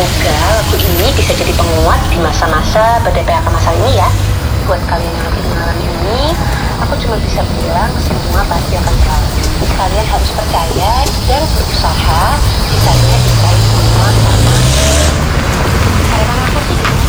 Semoga lagu ini bisa jadi penguat di masa-masa ber-PHK masal ini ya. Buat kalian yang lagi mengalami ini, aku cuma bisa bilang semua pasti akan berlalu. Kalian harus percaya dan